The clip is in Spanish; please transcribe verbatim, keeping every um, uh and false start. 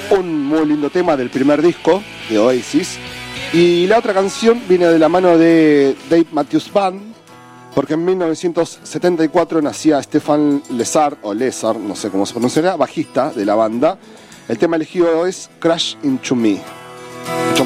un muy lindo tema del primer disco de Oasis. Y la otra canción viene de la mano de Dave Matthews Band, porque en mil novecientos setenta y cuatro nacía Stefan Lessard, o Lessard, no sé cómo se pronunciará, bajista de la banda. El tema elegido es Crash Into Me. Mucho